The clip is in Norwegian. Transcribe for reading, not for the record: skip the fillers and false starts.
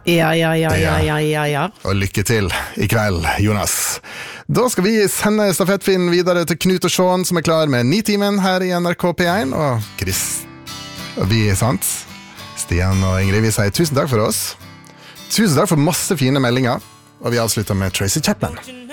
Ja. Og lykke til I kveld, Jonas. Da skal vi sende stafettpinnen videre til Knut og Sean, som klar med Nitimen her I NRK P1, og Chris. Og vi, sant? Stian og Ingrid, vi sier tusen takk for oss. Tusen takk for masse fine meldinger, og vi avslutter med Tracy Chapman.